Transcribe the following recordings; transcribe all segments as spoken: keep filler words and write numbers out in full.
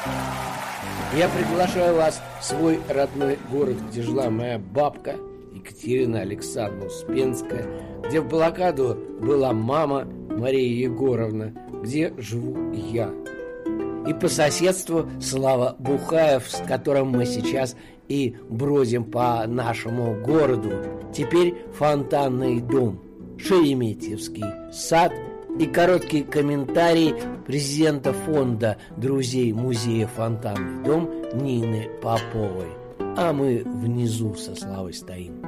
Я приглашаю вас в свой родной город, где жила моя бабка Екатерина Александровна Успенская, где в блокаду была мама Мария Егоровна, где живу я. И по соседству Слава Бухаев, с которым мы сейчас и бродим по нашему городу. Теперь фонтанный дом, Шереметьевский сад и короткий комментарий президента фонда друзей музея «Фонтанный дом» Нины Поповой. А мы внизу со Славой стоим.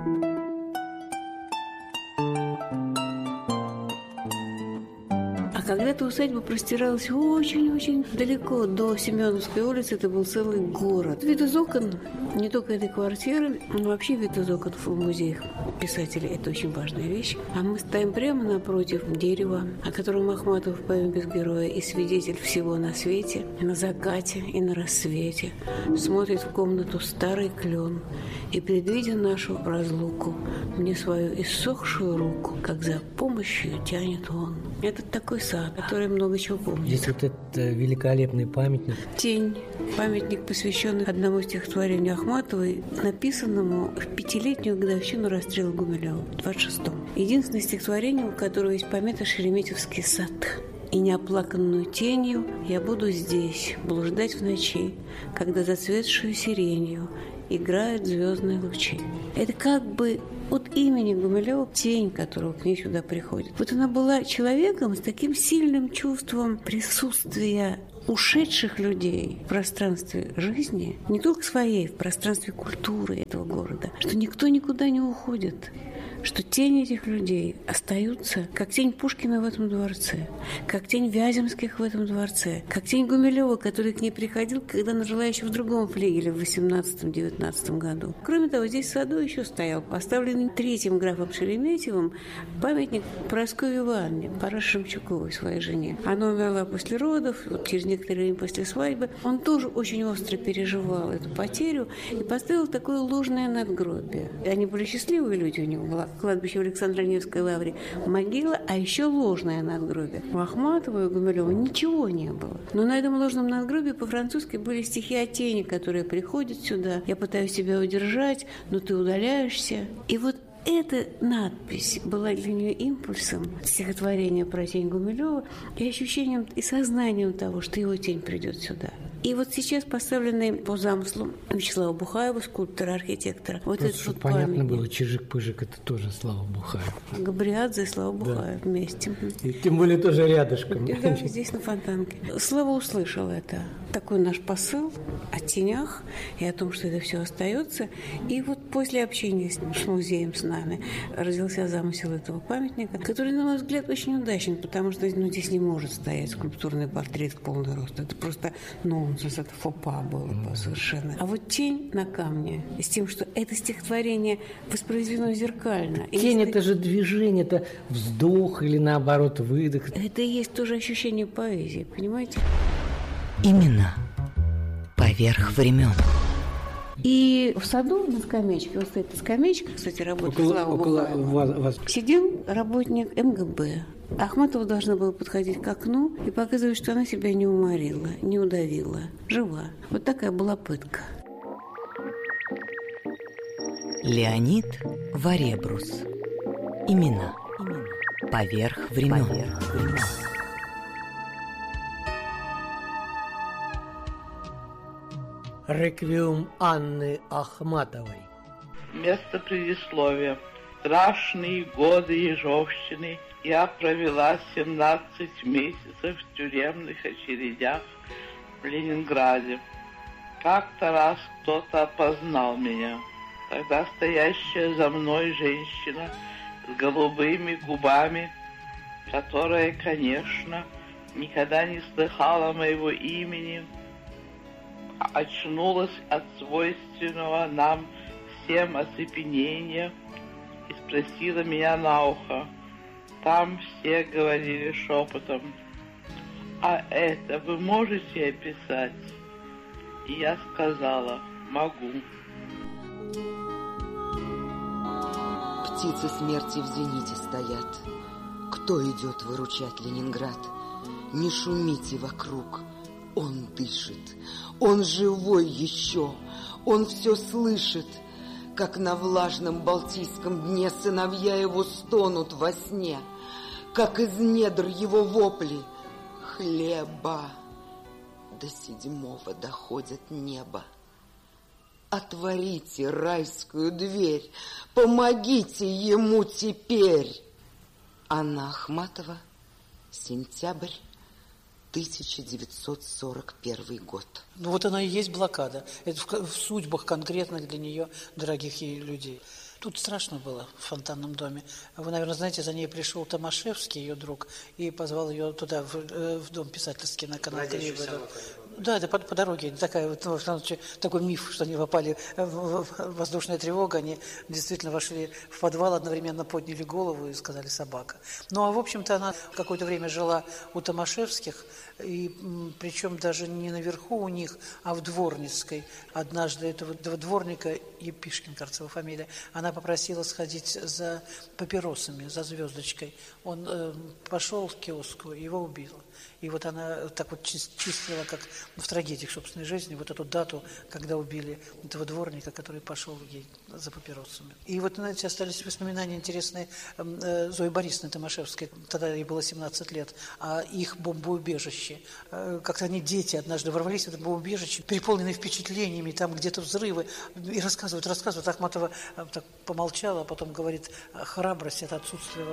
Когда-то усадьба простиралась очень-очень далеко, до Семеновской улицы. Это был целый город. Вид из окон, не только этой квартиры, но вообще вид из окон в музеях писателей – это очень важная вещь. А мы стоим прямо напротив дерева, о котором Ахматов в поэме «Без героя» и свидетель всего на свете, на закате и на рассвете. Смотрит в комнату старый клен и, предвидя нашу разлуку, мне свою иссохшую руку, как за помощью тянет он. Это такой сад, который много чего помнит. Здесь вот этот великолепный памятник. «Тень». Памятник, посвященный одному стихотворению Ахматовой, написанному в пятилетнюю годовщину расстрела Гумилева, в двадцать шестом. Единственное стихотворение, у которого есть помета «Шереметьевский сад». И неоплаканную тенью я буду здесь блуждать в ночи, когда зацветшую сиренью играют звездные лучи. Это как бы от имени Гумилева тень, которая к ней сюда приходит. Вот она была человеком с таким сильным чувством присутствия ушедших людей в пространстве жизни, не только своей, в пространстве культуры этого города, что никто никуда не уходит, что тени этих людей остаются, как тень Пушкина в этом дворце, как тень Вяземских в этом дворце, как тень Гумилева, который к ней приходил, когда она жила еще в другом флигеле в восемнадцатом-девятнадцатом году. Кроме того, здесь в саду еще стоял поставленный третьим графом Шереметьевым памятник Прасковье Ивановне, Парашемчуковой, своей жене. Она умерла после родов, вот через некоторое время после свадьбы. Он тоже очень остро переживал эту потерю и поставил такое ложное надгробие. И они были счастливые люди, у него была кладбище в Александро-Невской лавре, могила, а еще ложное надгробие. У Ахматова и у Гумилева ничего не было. Но на этом ложном надгробии по-французски были стихи о тени, которые приходят сюда. Я пытаюсь себя удержать, но ты удаляешься. И вот эта надпись была для нее импульсом стихотворения про тень Гумилева и ощущением и сознанием того, что его тень придет сюда. И вот сейчас поставленный по замыслу Вячеслава Бухаева, скульптора-архитектора, вот просто, этот чтобы вот понятно памятник. было, Чижик-Пыжик – это тоже Слава Бухаев. Габриадзе и Слава Бухаев, да, вместе. И тем более тоже рядышком. Да, здесь на Фонтанке. Слава услышал это. Такой наш посыл о тенях и о том, что это все остается. И вот после общения с, с музеем, с нами, родился замысел этого памятника, который, на мой взгляд, очень удачен, потому что ну, здесь не может стоять скульптурный портрет в полный рост. Это просто нонсенс, это фопа было mm. совершенно. А вот тень на камне, с тем, что это стихотворение воспроизведено зеркально. Тень – это же движение, это вздох или, наоборот, выдох. Это и есть тоже ощущение поэзии, понимаете? Именно поверх времен. И в саду на скамеечке, вот эта скамеечка, кстати, работает около, Слава около вас, вас. Сидел работник эм гэ бэ. Ахматова должна была подходить к окну и показывать, что она себя не уморила, не удавила, жива. Вот такая была пытка. Леонид Варебрус. Имена. Поверх времен. Поверх времен. Реквием Анны Ахматовой. Место предисловия. Страшные годы ежовщины я провела семнадцать месяцев в тюремных очередях в Ленинграде. Как-то раз кто-то опознал меня. Тогда стоящая за мной женщина с голубыми губами, которая, конечно, никогда не слыхала моего имени, очнулась от свойственного нам всем оцепенения и спросила меня на ухо. Там все говорили шепотом: «А это вы можете описать?» И я сказала: «Могу». Птицы смерти в зените стоят. Кто идет выручать Ленинград? Не шумите вокруг. Он дышит, он живой еще, он все слышит, как на влажном Балтийском дне сыновья его стонут во сне, как из недр его вопли хлеба. До седьмого доходит небо. Отворите райскую дверь, помогите ему теперь. Анна Ахматова, сентябрь тысяча девятьсот сорок первый год. Ну вот она и есть блокада. Это в, в судьбах конкретно для нее, дорогих ей людей. Тут страшно было в фонтанном доме. Вы, наверное, знаете, за ней пришел Томашевский, ее друг, и позвал ее туда, в, в дом писательский на канал Кривый. Да, это по, по дороге. Такая, вот, ну, такой миф, что они попали в, в воздушная тревога, они действительно вошли в подвал, одновременно подняли голову и сказали «собака». Ну, а в общем-то она какое-то время жила у Томашевских, и причем даже не наверху у них, а в Дворницкой. Однажды этого, этого дворника, Епишкин, кажется, его фамилия, она попросила сходить за папиросами, за звездочкой. Он э, пошел в киоску, его убил. И вот она так вот числила, как в трагедиях собственной жизни, вот эту дату, когда убили этого дворника, который пошел ей за папиросами. И вот, знаете, остались воспоминания интересные э, Зои Борисовны Томашевской. Тогда ей было семнадцать лет. А их бомбоубежище. Э, как-то они, дети, однажды ворвались в это бомбоубежище, переполненные впечатлениями, там где-то взрывы. И рассказывают, рассказывают. Ахматова так помолчала, а потом говорит: храбрость – это отсутствие